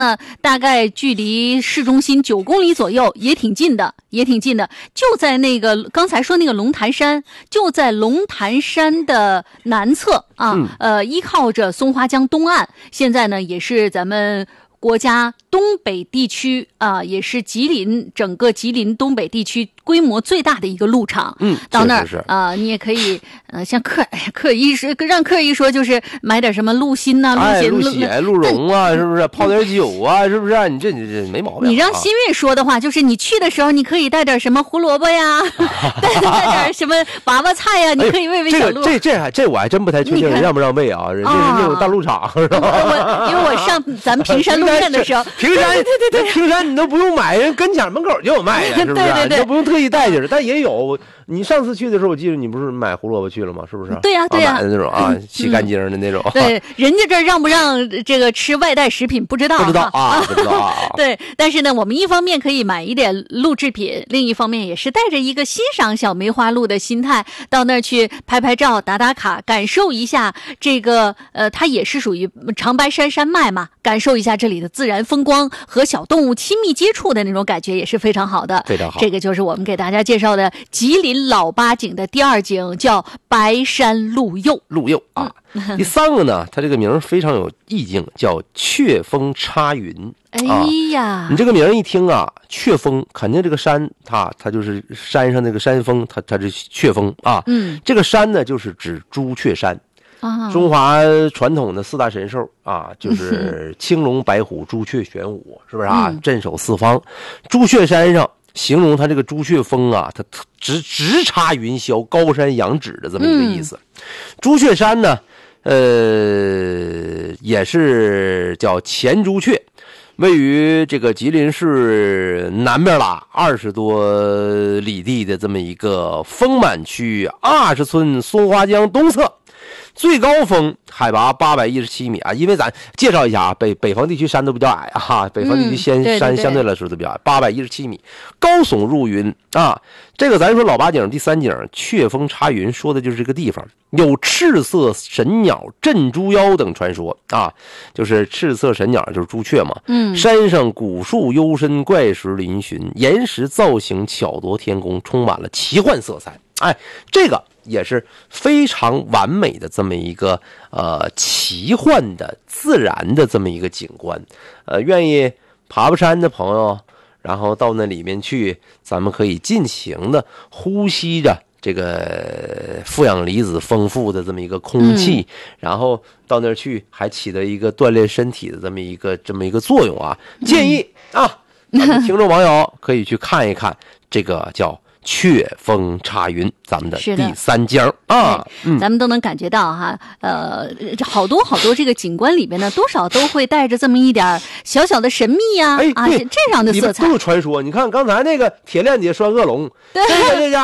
大概距离市中心9公里左右，也挺近的，就在那个刚才说那个龙潭山，就在龙潭山的南侧啊，依靠着松花江东岸，现在呢也是咱们国家东北地区啊，也是整个吉林东北地区规模最大的一个路场。到那儿你也可以像让客一说就是买点什么鹿心呐、 鹿血、鹿茸啊，是不是？泡点酒啊，是不是？你这没毛病。 你让新月说的话，就是你去的时候，你可以带点什么胡萝卜呀，带点什么娃娃菜呀，你可以喂小鹿。 这我还真不太确定让不让喂啊？人家是业务大鹿场，是吧？ 因为我上咱们平山路院的时候， 平山对，平山你都不用买，人跟前门口就有卖的，是不是？ 对， 你都不用特意带去，但也有。你上次去的时候，我记得你不是买胡萝卜去了吗？是不是？ 对呀， 买的那种啊，洗干净的那种。 对，人家这让不让这个吃外带食品不知道啊。不知道。 对，但是呢，我们一方面可以买一点鹿制品，另一方面也是带着一个欣赏小梅花鹿的心态，到那儿去拍照、打卡，感受一下这个它也是属于长白山山脉嘛，感受一下这里的自然风光和小动物亲密接触的那种感觉，也是非常好的。 非常好。 这个就是我们给大家介绍的吉林老八景的第2景，叫白山鹿岫。 鹿岫啊。第3个呢，它这个名非常有意境，叫雀峰插云。 哎呀， 你这个名一听啊，雀峰肯定这个山它就是山上那个山峰，它是雀峰啊。这个山呢就是指朱雀山。中华传统的4大神兽啊，就是青龙、白虎、朱雀、玄武，是不是啊？镇守4方。朱雀山上形容它这个朱雀峰啊，它直插云霄，高山仰止的这么一个意思。朱雀山呢，也是叫前朱雀，位于这个吉林市南边啦20多里地的这么一个丰满区20村松花江东侧。最高峰海拔817米啊，因为咱介绍一下啊，北方地区山都比较矮啊，北方地区山相对来说都比较矮，817米，高耸入云啊。这个咱说老八景第3景雀峰插云，说的就是这个地方有赤色神鸟镇猪妖等传说啊，就是赤色神鸟就是朱雀嘛。山上古树幽深，怪石嶙峋，岩石造型巧夺天工，充满了奇幻色彩。哎，这个也是非常完美的这么一个奇幻的自然的这么一个景观。愿意爬山的朋友，然后到那里面去，咱们可以尽情的呼吸着这个负氧离子丰富的这么一个空气，然后到那儿去还起到一个锻炼身体的这么一个作用啊。建议啊，咱们听众网友可以去看一看这个叫雀峰插云，咱们的第3景啊。 咱们都能感觉到哈，好多这个景观里边呢，多少都会带着这么一点小小的神秘呀，这样的色彩都有传说。你看刚才那个铁链底拴恶龙，这家